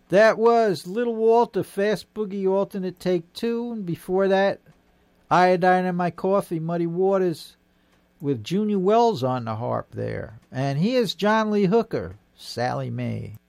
That was Little Walter, Fast Boogie Alternate Take 2. And before that, Iodine in My Coffee, Muddy Waters, with Junior Wells on the harp there. And here's John Lee Hooker, Sally Mae.